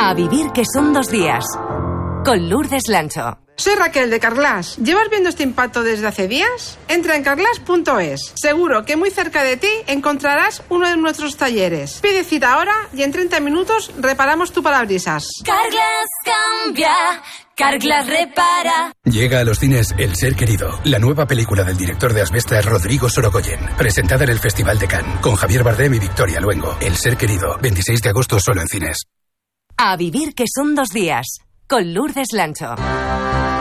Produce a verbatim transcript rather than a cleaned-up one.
A vivir que son dos días. Con Lourdes Lancho. Soy Raquel de Carglass. ¿Llevas viendo este impacto desde hace días? Entra en carglass punto es. Seguro que muy cerca de ti encontrarás uno de nuestros talleres. Pide cita ahora y en treinta minutos reparamos tu parabrisas. Carglass cambia, Carglass repara. Llega a los cines El Ser Querido, la nueva película del director de Asbestas, Rodrigo Sorogoyen, presentada en el Festival de Cannes, con Javier Bardem y Victoria Luengo. El Ser Querido, veintiséis de agosto solo en cines. A vivir que son dos días. Con Lourdes Lancho.